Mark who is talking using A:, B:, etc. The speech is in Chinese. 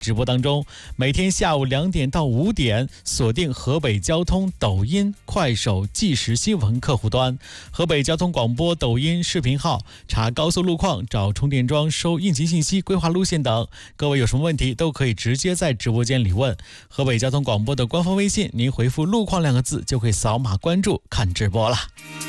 A: 直播当中，每天下午2点到5点，锁定河北交通抖音、快手即时新闻客户端，河北交通广播抖音视频号，查高速路况、找充电桩、收应急信息、规划路线等。各位有什么问题都可以直接在直播间里问。河北交通广播的官方微信，您回复路况2个字就可以扫码关注看直播了。